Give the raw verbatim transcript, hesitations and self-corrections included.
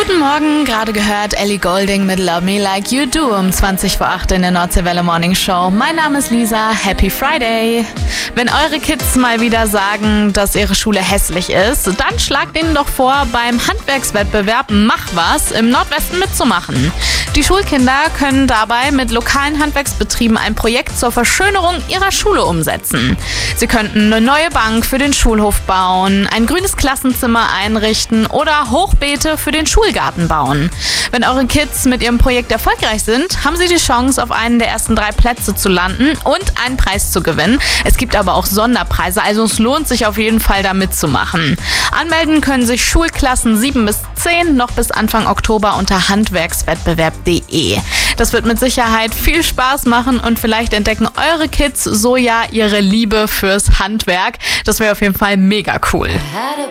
Guten Morgen, gerade gehört Ellie Goulding mit Love Me Like You Do um zwanzig vor acht in der Nordseewelle Morning Show. Mein Name ist Lisa, Happy Friday. Wenn eure Kids mal wieder sagen, dass ihre Schule hässlich ist, dann schlagt ihnen doch vor, beim Handwerkswettbewerb Mach was im Nordwesten mitzumachen. Die Schulkinder können dabei mit lokalen Handwerksbetrieben ein Projekt zur Verschönerung ihrer Schule umsetzen. Sie könnten eine neue Bank für den Schulhof bauen, ein grünes Klassenzimmer einrichten oder Hochbeete für den Schulgarten bauen. Wenn eure Kids mit ihrem Projekt erfolgreich sind, haben sie die Chance, auf einen der ersten drei Plätze zu landen und einen Preis zu gewinnen. Es gibt aber auch Sonderpreise, also es lohnt sich auf jeden Fall, da mitzumachen. Anmelden können sich Schulklassen sieben bis zehn noch bis Anfang Oktober unter handwerkswettbewerb punkt de. Das wird mit Sicherheit viel Spaß machen und vielleicht entdecken eure Kids so ja ihre Liebe fürs Handwerk. Das wäre auf jeden Fall mega cool.